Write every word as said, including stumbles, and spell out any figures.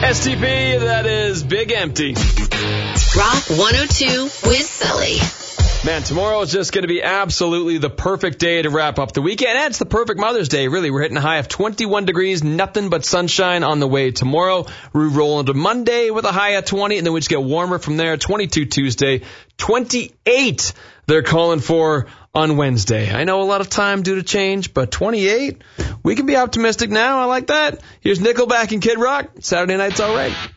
S T P, that is Big Empty. Rock one oh two with Sully. Man, tomorrow is just going to be absolutely the perfect day to wrap up the weekend. And it's the perfect Mother's Day, really. We're hitting a high of twenty-one degrees, nothing but sunshine on the way tomorrow. We roll into Monday with a high of twenty, and then we just get warmer from there. twenty-two Tuesday, twenty-eight they're calling for on Wednesday. I know a lot of time due to change, but twenty-eight, we can be optimistic now. I like that. Here's Nickelback and Kid Rock. Saturday night's all right.